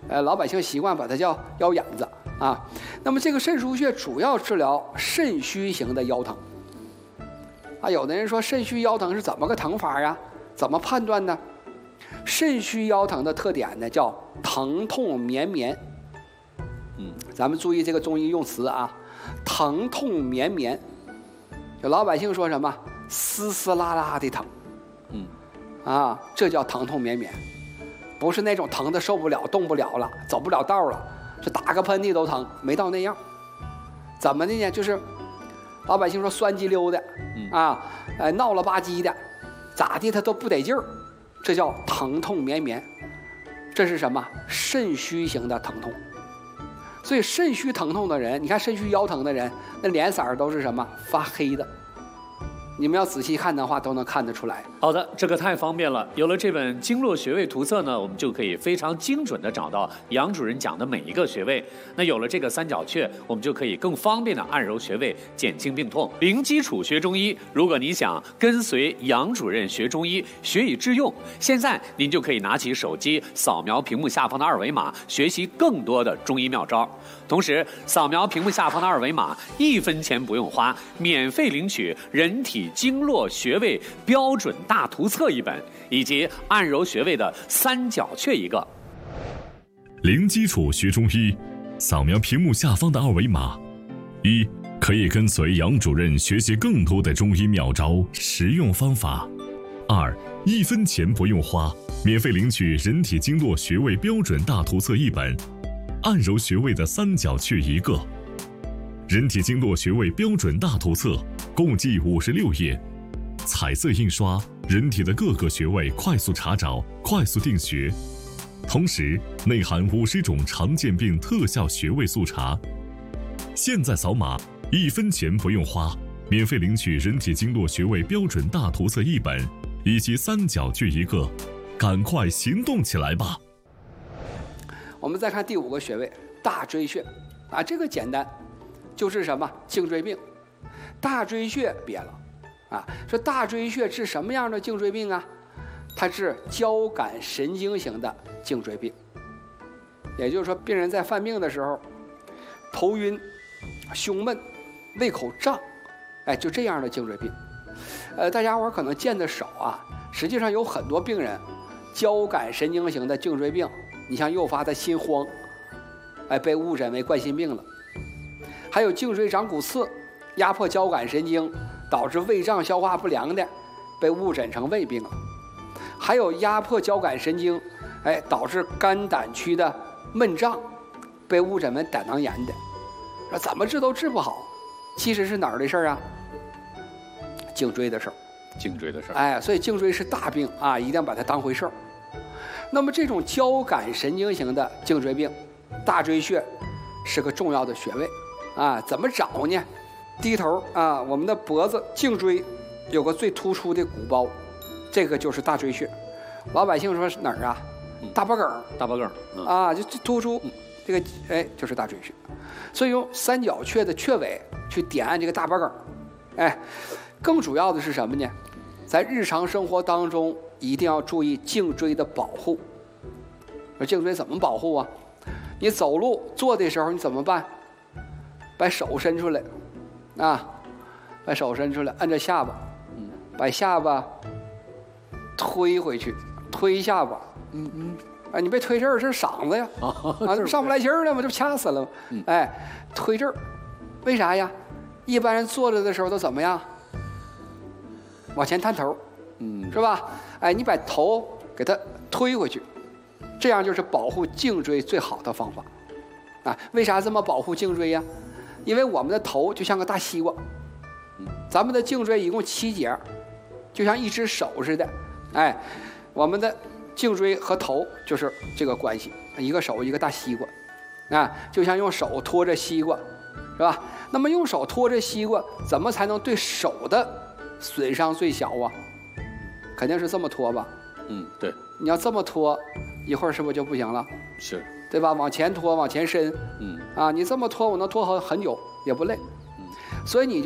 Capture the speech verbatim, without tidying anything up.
呃，老百姓习惯把它叫腰眼子啊。那么这个肾腧穴主要治疗肾虚型的腰疼啊。有的人说肾虚腰疼是怎么个疼法呀？怎么判断呢？肾虚腰疼的特点呢，叫疼痛绵绵。嗯，咱们注意这个中医用词啊，疼痛绵绵。有老百姓说什么丝丝拉拉的疼，嗯，啊，这叫疼痛绵绵，不是那种疼的受不了、动不了了、走不了道了，是打个喷嚏都疼，没到那样。怎么的呢？就是老百姓说酸激溜的，啊，呃，闹了吧唧的，咋地他都不得劲儿，这叫疼痛绵绵。这是什么？肾虚型的疼痛。所以肾虚疼痛的人，你看肾虚腰疼的人，那脸色都是什么？发黑的。你们要仔细看的话，都能看得出来。 好的，这个太方便了。有了这本经络穴位图册呢，我们就可以非常精准地找到杨主任讲的每一个穴位。那有了这个三角穴，我们就可以更方便地按揉穴位，减轻病痛。零基础学中医，如果你想跟随杨主任学中医，学以致用，现在您就可以拿起手机，扫描屏幕下方的二维码，学习更多的中医妙招。同时，扫描屏幕下方的二维码，一分钱不用花，免费领取人体经络穴位标准大图册一本，以及按揉穴位的三角穴一个。 零基础学中医，扫描屏幕下方的二维码，一可以跟随杨主任学习更多的中医妙招、实用方法；二一分钱不用花，免费领取人体经络穴位标准大图册一本，按揉穴位的三角穴一个。人体经络穴位标准大图册共计五十六页，彩色印刷，人体的各个穴位快速查找、快速定穴，同时内含五十种常见病特效穴位速查。现在扫码，一分钱不用花，免费领取人体经络穴位标准大图册一本，以及三角穴一个，赶快行动起来吧！ 我们再看第五个穴位大椎穴啊，这个简单，就是什么颈椎病。大椎穴别了啊，说大椎穴治什么样的颈椎病啊？它治交感神经型的颈椎病。也就是说，病人在犯病的时候，头晕、胸闷、胃口胀，哎，就这样的颈椎病。呃，大家伙可能见得少啊，实际上有很多病人交感神经型的颈椎病，你像诱发他心慌，哎，被误诊为冠心病了。还有颈椎长骨刺，压迫交感神经，导致胃胀消化不良的，被误诊成胃病了。还有压迫交感神经，哎，导致肝胆区的闷胀，被误诊为胆囊炎的。说怎么治都治不好，其实是哪儿的事儿啊？颈椎的事儿。 颈椎的事儿。 哎，所以颈椎是大病啊，一定要把它当回事儿。那么这种交感神经型的颈椎病，大椎穴是个重要的穴位啊。怎么找呢？低头啊，我们的脖子颈椎有个最突出的鼓包，这个就是大椎穴。老百姓说是哪儿啊？大脖梗， 大脖梗、 嗯、啊，就突出这个，哎，就是大椎穴。所以用三角穴的穴位去点按这个大脖梗，哎，更主要的是什么呢？在日常生活当中一定要注意颈椎的保护。而颈椎怎么保护啊？你走路坐的时候你怎么办？把手伸出来啊，把手伸出来，按着下巴，嗯，把下巴推回去，推下巴，嗯嗯，哎，你别推这儿，这是嗓子呀，啊，上不来气儿了嘛，这不掐死了吗？嗯、哎，推这儿，为啥呀？一般人坐着的时候都怎么样？往前探头，嗯，是吧？哎，你把头给它推回去，这样就是保护颈椎最好的方法。啊，为啥这么保护颈椎呀？因为我们的头就像个大西瓜，咱们的颈椎一共七节，就像一只手似的。哎，我们的颈椎和头就是这个关系，一个手一个大西瓜，啊，就像用手托着西瓜，是吧？那么用手托着西瓜，怎么才能对手的损伤最小啊？肯定是这么托吧？ 嗯，对。 你要这么托，一会儿是不是就不行了？ 是。 对吧？往前拖，往前伸， 嗯， 啊，你这么拖，我能拖很很久，也不累，嗯，所以你就。